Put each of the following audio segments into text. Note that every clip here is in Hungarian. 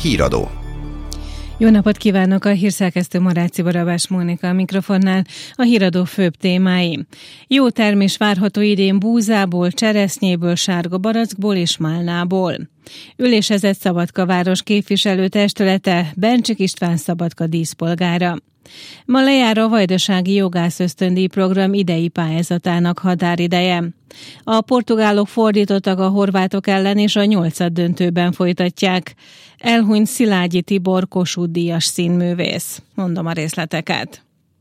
Híradó. Jó napot kívánok! A hírszerkesztő Maráci Barabás Mónika a mikrofonnál. A híradó főbb témái. Jó termés várható idén búzából, cseresznyéből, sárga barackból és málnából. Ülésezett Szabadka város képviselőtestülete, Bencsik István Szabadka díszpolgára. Ma lejár a Vajdasági Jogász Ösztöndíj program idei pályázatának határideje. A portugálok fordítottak a horvátok ellen, és a 8. döntőben folytatják. Elhunyt Szilágyi Tibor Kossuth-díjas színművész. Mondom a részleteket.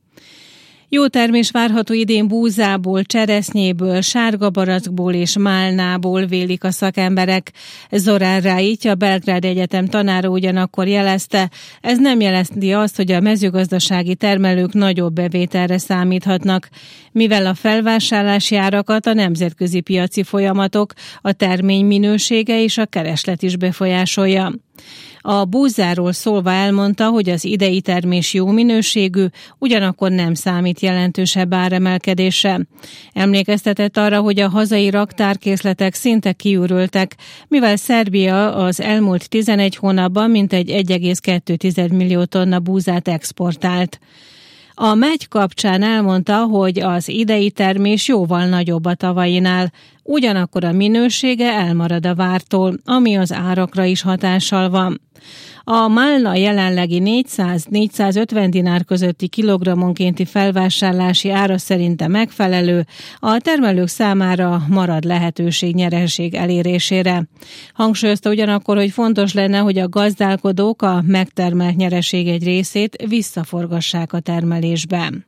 Jó termés várható idén búzából, cseresznyéből, sárga barackból és málnából, vélik a szakemberek. Zorán Ráity, a Belgrád Egyetem tanára ugyanakkor jelezte, ez nem jelenti azt, hogy a mezőgazdasági termelők nagyobb bevételre számíthatnak, mivel a felvásárlási árakat a nemzetközi piaci folyamatok, a termény minősége és a kereslet is befolyásolja. A búzáról szólva elmondta, hogy az idei termés jó minőségű, ugyanakkor nem számít jelentősebb áremelkedésre. Emlékeztetett arra, hogy a hazai raktárkészletek szinte kiürültek, mivel Szerbia az elmúlt 11 hónapban mintegy 1,2 millió tonna búzát exportált. A megy kapcsán elmondta, hogy az idei termés jóval nagyobb a tavainál, ugyanakkor a minősége elmarad a vártól, ami az árakra is hatással van. A málna jelenlegi 400-450 dinár közötti kilogrammonkénti felvásárlási ára szerinte megfelelő, a termelők számára marad lehetőség nyereség elérésére. Hangsúlyozta ugyanakkor, hogy fontos lenne, hogy a gazdálkodók a megtermelt nyereség egy részét visszaforgassák a termelésbe.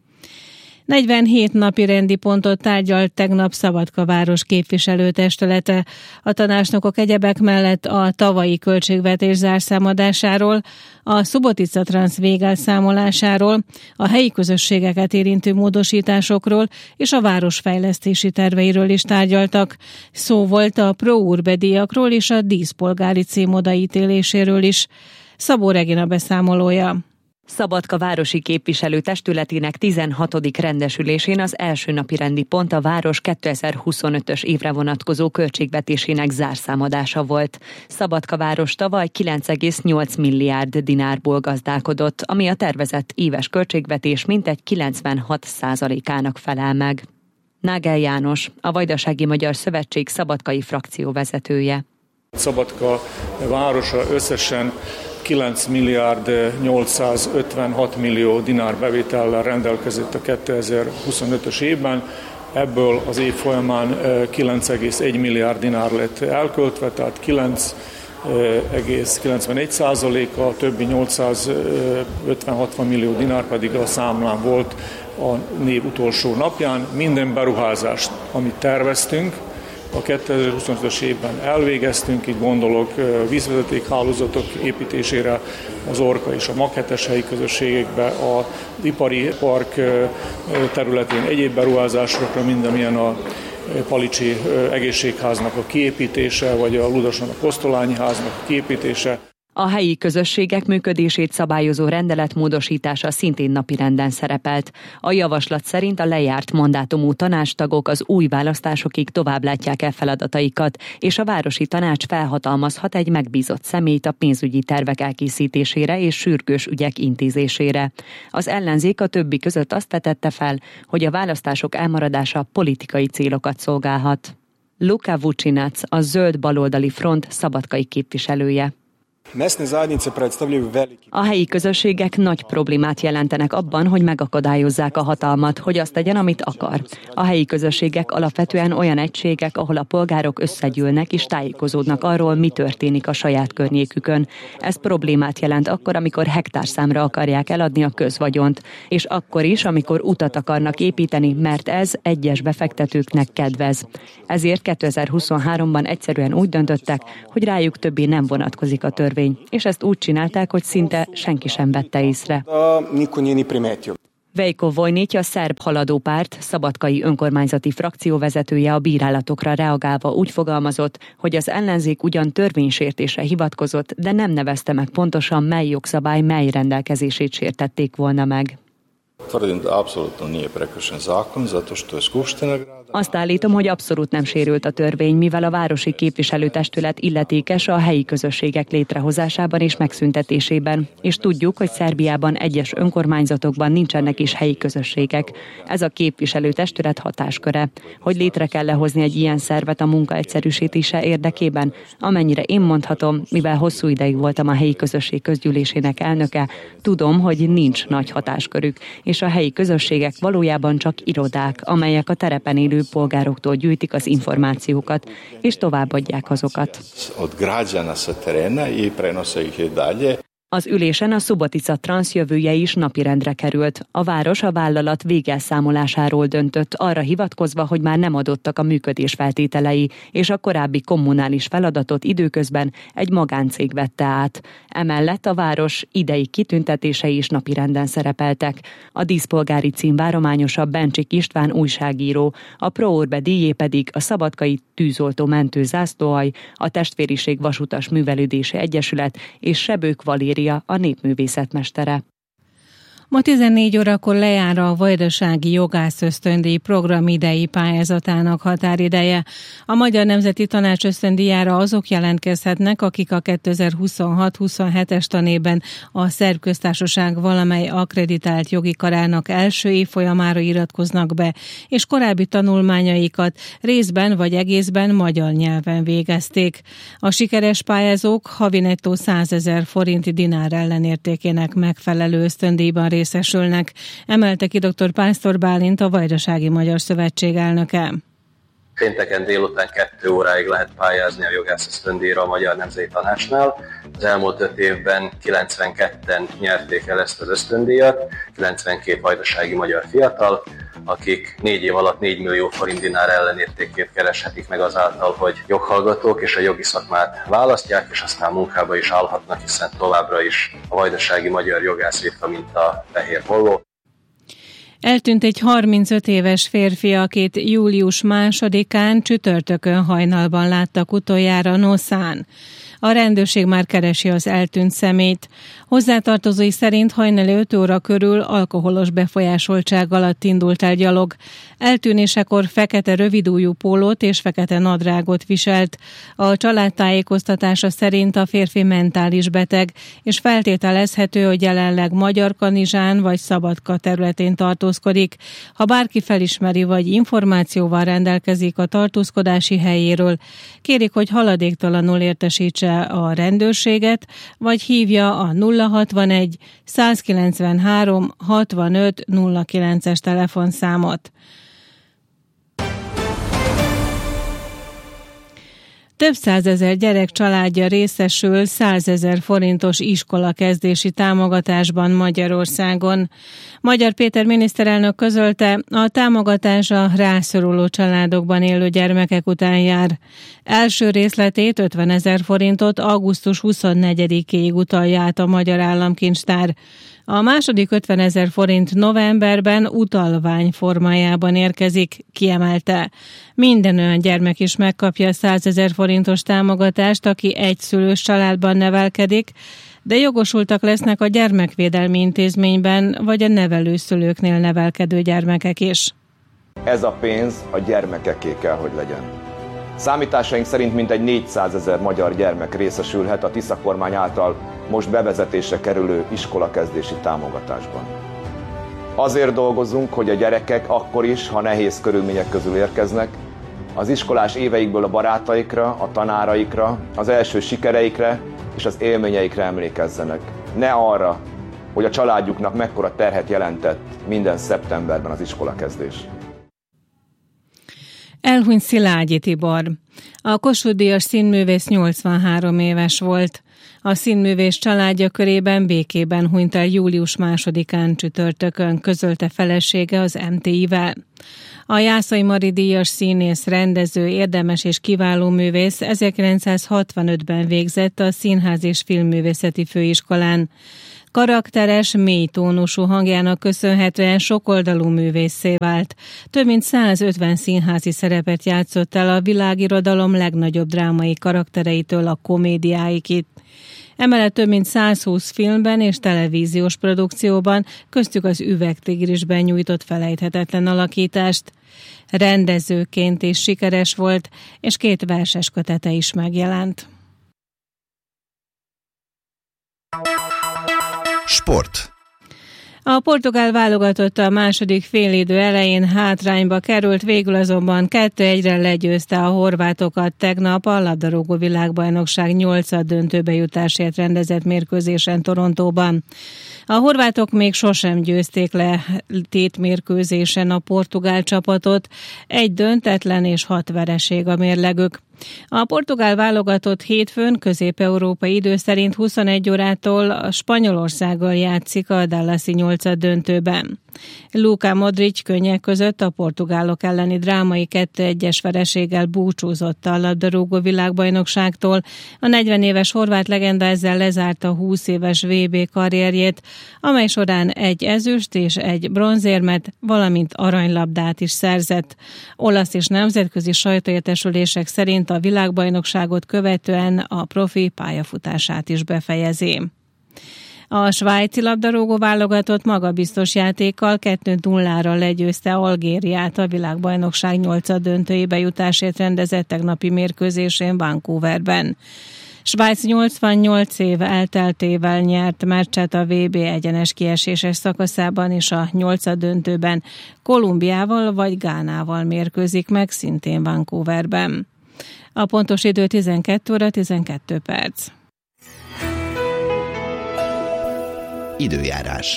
47 napi rendi pontot tárgyalt tegnap Szabadka város képviselőtestülete. A tanácsnokok egyebek mellett a tavalyi költségvetés zárszámadásáról, a Subotica Transz végelszámolásáról, a helyi közösségeket érintő módosításokról és a városfejlesztési terveiről is tárgyaltak. Szó volt a Pro Urbe díjakról és a díszpolgári cím odaítéléséről is. Szabó Regina beszámolója. Szabadka városi képviselőtestületének 16. rendesülésén az első napi rendi pont a város 2025-ös évre vonatkozó költségvetésének zárszámadása volt. Szabadka város tavaly 9,8 milliárd dinárból gazdálkodott, ami a tervezett éves költségvetés mintegy 96%-ának felel meg. Nágel János, a Vajdasági Magyar Szövetség szabadkai frakcióvezetője. Szabadka városa összesen 9 milliárd 856 millió dinár bevétellel rendelkezett a 2025-ös évben, ebből az év folyamán 9,1 milliárd dinár lett elköltve, tehát 9,91%, a többi 850-60 millió dinár pedig a számlán volt a név utolsó napján. Minden beruházást, amit terveztünk, a 2025-ös évben elvégeztünk, így gondolok vízvezetékhálózatok építésére, az Orka és a Maghetes helyi közösségekbe, az ipari park területén egyéb beruházásokra, mindamilyen a Palicsi egészségháznak a kiépítése, vagy a Ludason a Kosztolányi háznak a kiépítése. A helyi közösségek működését szabályozó rendelet módosítása szintén napirenden szerepelt. A javaslat szerint a lejárt mandátumú tanácstagok az új választásokig tovább látják el feladataikat, és a városi tanács felhatalmazhat egy megbízott személyt a pénzügyi tervek elkészítésére és sürgős ügyek intézésére. Az ellenzék a többi között azt vetette fel, hogy a választások elmaradása politikai célokat szolgálhat. Luka Vucinac, a Zöld Baloldali Front szabadkai képviselője. A helyi közösségek nagy problémát jelentenek abban, hogy megakadályozzák a hatalmat, hogy azt tegyen, amit akar. A helyi közösségek alapvetően olyan egységek, ahol a polgárok összegyűlnek és tájékozódnak arról, mi történik a saját környékükön. Ez problémát jelent akkor, amikor hektárszámra akarják eladni a közvagyont, és akkor is, amikor utat akarnak építeni, mert ez egyes befektetőknek kedvez. Ezért 2023-ban egyszerűen úgy döntöttek, hogy rájuk többé nem vonatkozik a törvény, és ezt úgy csinálták, hogy szinte senki sem vette észre. Veljko Vojnić, a Szerb Haladó Párt szabadkai önkormányzati frakcióvezetője a bírálatokra reagálva úgy fogalmazott, hogy az ellenzék ugyan törvénysértésre hivatkozott, de nem nevezte meg pontosan, mely jogszabály mely rendelkezését sértették volna meg. Tvrdim da apsolutno nije prekršen zakon, zato što je Skupština grada. Azt állítom, hogy abszolút nem sérült a törvény, mivel a városi képviselőtestület illetékes a helyi közösségek létrehozásában és megszüntetésében, és tudjuk, hogy Szerbiában egyes önkormányzatokban nincsenek is helyi közösségek. Ez a képviselőtestület hatásköre. Hogy létre kell lehozni egy ilyen szervet a munka egyszerűsítése érdekében? Amennyire én mondhatom, mivel hosszú ideig voltam a helyi közösség közgyűlésének elnöke, tudom, hogy nincs nagy hatáskörük, és a helyi közösségek valójában csak irodák, amelyek a terepen élő polgároktól gyűjtik az információkat, és továbbadják azokat. Az ülésen a Subotica Trans jövője is napirendre került. A város a vállalat végelszámolásáról döntött, arra hivatkozva, hogy már nem adottak a működés feltételei, és a korábbi kommunális feladatot időközben egy magáncég vette át. Emellett a város idei kitüntetései is napirenden szerepeltek. A díszpolgári cím várományosa Bencsik István újságíró, a Pro Urbe díjé pedig a Szabadkai Tűzoltó Mentő zászlóalj, a Testvériség Vasutas Művelődési Egyesület és Sebők Valéria a népművészetmestere. Ma 14 órakor lejár a Vajdasági Jogász Ösztöndíj program idei pályázatának határideje. A Magyar Nemzeti Tanács ösztöndíjára azok jelentkezhetnek, akik a 2026-27-es tanévben a Szerb Köztársaság valamely akkreditált jogi karának első évfolyamára iratkoznak be, és korábbi tanulmányaikat részben vagy egészben magyar nyelven végezték. A sikeres pályázók havi nettó 100 000 forinti dinár ellenértékének megfelelő ösztöndíjban részesülnek, emelte ki dr. Pásztor Bálint, a Vajdasági Magyar Szövetség elnöke. Pénteken délután 2 óráig lehet pályázni a jogász ösztöndíjra a Magyar Nemzeti Tanácsnál. Az elmúlt 5 évben 92-en nyerték el ezt az ösztöndíjat, 92 vajdasági magyar fiatal, akik 4 év alatt 4 millió forint dinár ellenértékét kereshetik meg azáltal, hogy joghallgatók és a jogi szakmát választják, és aztán munkába is állhatnak, hiszen továbbra is a vajdasági magyar jogász ritka, mint a fehér holló. Eltűnt egy 35 éves férfi, akit július 2-án csütörtökön hajnalban láttak utoljára Noszán. A rendőrség már keresi az eltűnt személyt. Hozzátartozói szerint hajnali 5 óra körül alkoholos befolyásoltság alatt indult el gyalog. Eltűnésekor fekete rövidujjú pólót és fekete nadrágot viselt. A család tájékoztatása szerint a férfi mentális beteg, és feltételezhető, hogy jelenleg Magyarkanizsán vagy Szabadka területén tartózkodik. Ha bárki felismeri vagy információval rendelkezik a tartózkodási helyéről, kérik, hogy haladéktalanul értesítse a rendőrséget, vagy hívja a 061 193 65 09-es telefonszámot. Több százezer gyerek családja részesül 100 000 forintos iskolakezdési támogatásban Magyarországon. Magyar Péter miniszterelnök közölte, a támogatás a rászoruló családokban élő gyermekek után jár. Első részletét 50 000 forintot augusztus 24-ig utalja át a Magyar Államkincstár. A második 50 000 forint novemberben utalvány formájában érkezik, kiemelte. Minden olyan gyermek is megkapja 100 000 forintos támogatást, aki egyszülős családban nevelkedik, de jogosultak lesznek a gyermekvédelmi intézményben vagy a nevelőszülőknél nevelkedő gyermekek is. Ez a pénz a gyermekeké kell, hogy legyen. Számításaink szerint mintegy 400 000 magyar gyermek részesülhet a Tisza kormány által most bevezetésre kerülő iskolakezdési támogatásban. Azért dolgozunk, hogy a gyerekek akkor is, ha nehéz körülmények közül érkeznek, az iskolás éveikből a barátaikra, a tanáraikra, az első sikereikre és az élményeikre emlékezzenek. Ne arra, hogy a családjuknak mekkora terhet jelentett minden szeptemberben az iskolakezdés. Elhunyt Szilágyi Tibor. A Kossuth-díjas színművész 83 éves volt. A színművész családja körében békében hunyt el július 2-án csütörtökön, közölte felesége az MTI-vel. A Jászai Mari díjas színész, rendező, érdemes és kiváló művész 1965-ben végzett a Színház és Filmművészeti Főiskolán. Karakteres, mély tónusú hangjának köszönhetően sokoldalú művésszé vált. Több mint 150 színházi szerepet játszott el a világirodalom legnagyobb drámai karaktereitől a komédiáikig. Emellett több mint 120 filmben és televíziós produkcióban, köztük az Üvegtigrisben nyújtott felejthetetlen alakítást. Rendezőként is sikeres volt, és 2 verses kötete is megjelent. Sport. A portugál válogatott a második félidő elején hátrányba került, végül azonban 2-1-re legyőzte a horvátokat tegnap a labdarúgó világbajnokság 8. döntőbe jutásért rendezett mérkőzésen Torontóban. A horvátok még sosem győzték le tétmérkőzésen a portugál csapatot, 1 döntetlen és 6 vereség a mérlegük. A portugál válogatott hétfőn közép-európai idő szerint 21 órától a Spanyolországgal játszik a Dallasi 8. döntőben. Luka Modric könnyek között a portugálok elleni drámai 2-1-es vereséggel búcsúzott a labdarúgó világbajnokságtól. A 40 éves horvát legenda ezzel lezárta 20 éves VB karrierjét, amely során 1 ezüst és 1 bronzérmet, valamint aranylabdát is szerzett. Olasz és nemzetközi sajtóértesülések szerint a világbajnokságot követően a profi pályafutását is befejezi. A svájci labdarúgó válogatott magabiztos játékkal 2-0-ra legyőzte Algériát a világbajnokság 8. döntőjébe jutásért rendezett tegnapi mérkőzésén Vancouverben. Svájc 88 év elteltével nyert meccset a VB egyenes kieséses szakaszában, és a 8. döntőben Kolumbiával vagy Gánával mérkőzik meg, szintén Vancouverben. A pontos idő 12 óra 12 perc. Időjárás.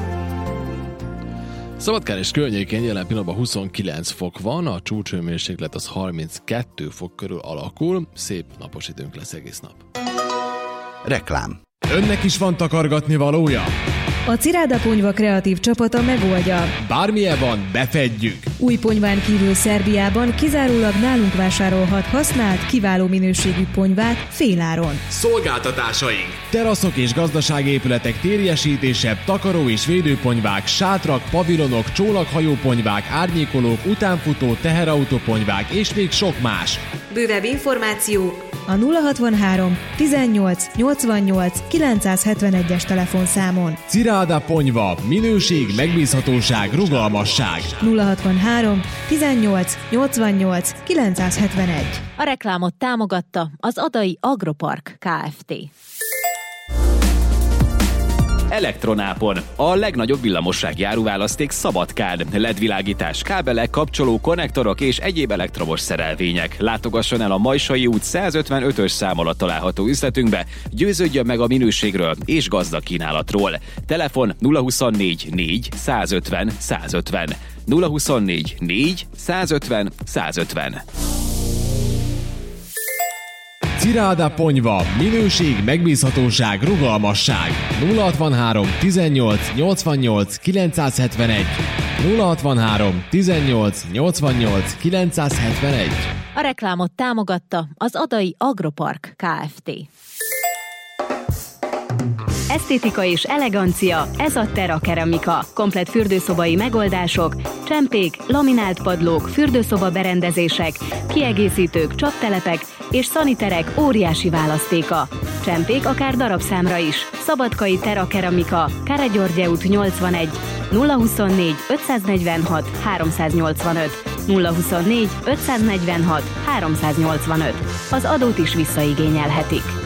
Szabadkán és környékén jelen pillanatban 29 fok van, a csúcshőmérséklet az 32 fok körül alakul, szép napos időnk lesz egész nap. Reklám. Önnek is van takargatni valója? A Ciráda Ponyva kreatív csapata megoldja. Bármilyen van, befedjük. Új ponyván kívül Szerbiában kizárólag nálunk vásárolhat használt, kiváló minőségű ponyvát féláron. Szolgáltatásaink: teraszok és gazdaságépületek térjesítése, takaró és védőponyvák, sátrak, pavilonok, csónakhajóponyvák, árnyékolók, utánfutó, teherautóponyvák és még sok más. Bővebb információ a 063 18 88 971-es telefonszámon. Ciráda Ponyva. Minőség, megbízhatóság, rugalmasság. 063 18 88 971. A reklámot támogatta az Adai Agropark Kft. Elektronápon. A legnagyobb villamossági áruválaszték Szabadkán. LED-világítás, kábelek, kapcsoló, konnektorok és egyéb elektromos szerelvények. Látogasson el a Majsai út 155-ös szám alatt található üzletünkbe, győződjön meg a minőségről és gazdag kínálatról. Telefon 024 4 150 150. 024 4 150 150. Ciráda Ponyva. Minőség, megbízhatóság, rugalmasság. 063 18 88 971. 063 18 88 971. A reklámot támogatta az Adai Agropark Kft. Esztétika és elegancia, ez a Terra Keramika. Komplett fürdőszobai megoldások, csempék, laminált padlók, fürdőszoba berendezések, kiegészítők, csaptelepek és szaniterek óriási választéka. Csempék akár darabszámra is. Szabadkai Terra Keramika, Káregyörgye út 81, 024 546 385, 024 546 385. Az adót is visszaigényelhetik.